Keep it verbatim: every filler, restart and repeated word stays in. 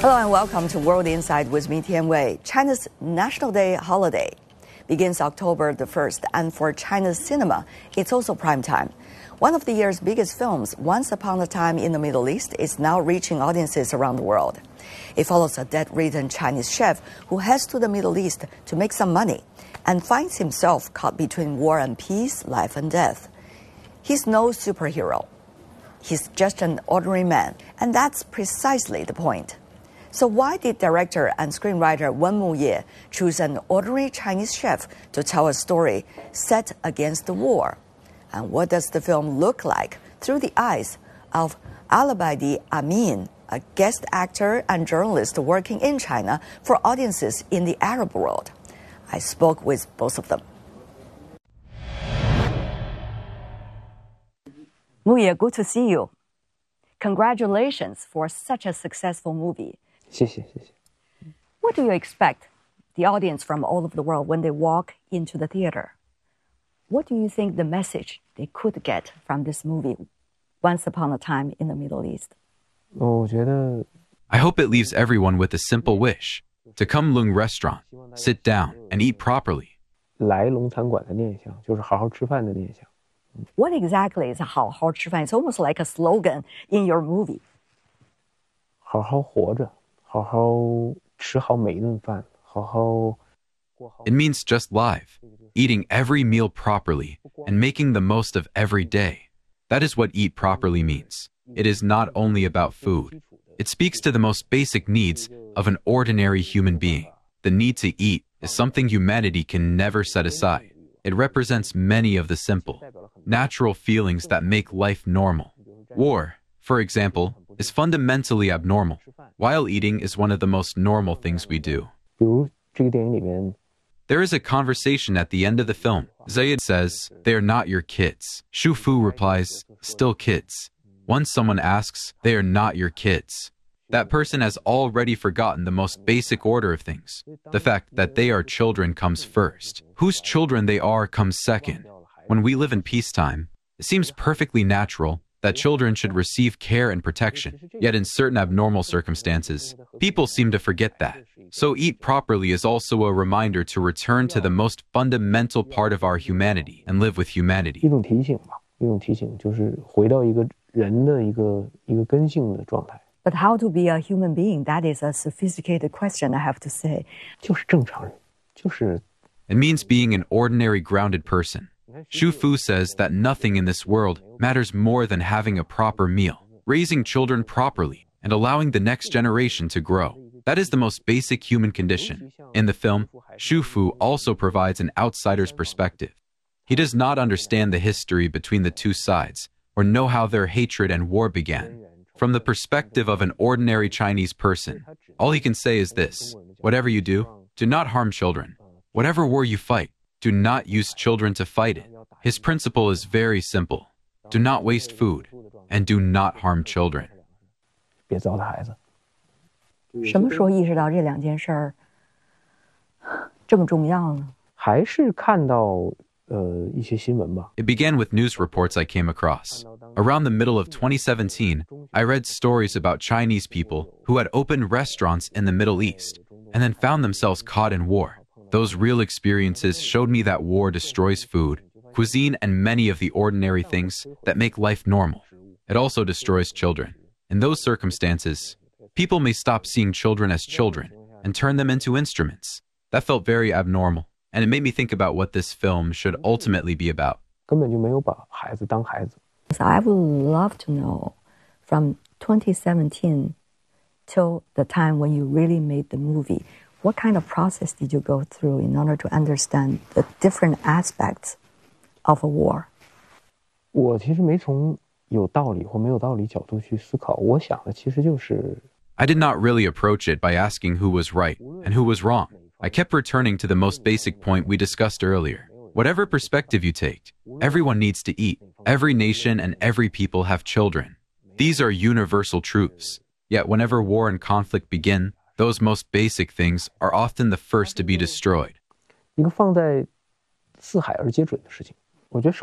Hello and welcome to World Insight with me, Tian Wei. China's National Day holiday begins October the first, and for China's cinema, it's also prime time. One of the year's biggest films, Once Upon a Time in the Middle East, is now reaching audiences around the world. It follows a debt-ridden Chinese chef who heads to the Middle East to make some money and finds himself caught between war and peace, life and death. He's no superhero. He's just an ordinary man, and that's precisely the point. So why did director and screenwriter Wen Muye choose an ordinary Chinese chef to tell a story set against the war? And what does the film look like through the eyes of Al-Abadi Amin, a guest actor and journalist working in China for audiences in the Arab world? I spoke with both of them. Muye, good to see you. Congratulations for such a successful movie. 谢谢谢谢 What do you expect the audience from all over the world when they walk into the theater? What do you think the message they could get from this movie, Once Upon a Time in the Middle East? 我觉得 I hope it leaves everyone with a simple wish, to come Lung Restaurant, sit down, and eat properly. 来龙餐馆的念想就是好好吃饭的念想 What exactly is 好好吃饭? It's almost like a slogan in your movie. 好好活着好好吃好每一顿饭好好 It means just live, eating every meal properly, and making the most of every day. That is what eat properly means. It is not only about food. It speaks to the most basic needs of an ordinary human being. The need to eat is something humanity can never set aside. It represents many of the simple, natural feelings that make life normal. War, for example, is fundamentally abnormal, while eating is one of the most normal things we do. 比如这个电影里面 There is a conversation at the end of the film. Zayed says, "They are not your kids." Shu Fu replies, "Still kids." Once someone asks, "They are not your kids," that person has already forgotten the most basic order of things. The fact that they are children comes first. Whose children they are comes second. When we live in peacetime, it seems perfectly natural that children should receive care and protection. Yet in certain abnormal circumstances, people seem to forget that. So eat properly is also a reminder to return to the most fundamental part of our humanity and live with humanity. 一种提醒吧一种提醒就是回到一个人的一个一个根性的状态 But how to be a human being? That is a sophisticated question, I have to say. 就是正常人就是 It means being an ordinary, grounded person. Shu Fu says that nothing in this world matters more than having a proper meal, raising children properly, and allowing the next generation to grow. That is the most basic human condition. In the film, Shu Fu also provides an outsider's perspective. He does not understand the history between the two sides, or know how their hatred and war began. From the perspective of an ordinary Chinese person, all he can say is this: whatever you do, do not harm children. Whatever war you fight, do not use children to fight it. His principle is very simple. Do not waste food, and do not harm children. 别糟蹋孩子什么时候意识到这两件事儿这么重要呢？ 还是看到呃一些新闻吧 It began with news reports I came across. Around the middle of twenty seventeen, I read stories about Chinese people who had opened restaurants in the Middle East and then found themselves caught in war. Those real experiences showed me that war destroys food, cuisine, and many of the ordinary things that make life normal. It also destroys children. In those circumstances, people may stop seeing children as children and turn them into instruments. That felt very abnormal, and it made me think about what this film should ultimately be about. 根本就没有把孩子当孩子 So I would love to know, from twenty seventeen till the time when you really made the movie, what kind of process did you go through in order to understand the different aspects of a war? 我其实没从有道理或没有道理角度去思考我想的其实就是 I did not really approach it by asking who was right and who was wrong. I kept returning to the most basic point we discussed earlier. Whatever perspective you take, everyone needs to eat. Every nation and every people have children. These are universal truths. Yet whenever war and conflict begin, those most basic things are often the first to be destroyed. 一个放在四海而皆准的事情我觉得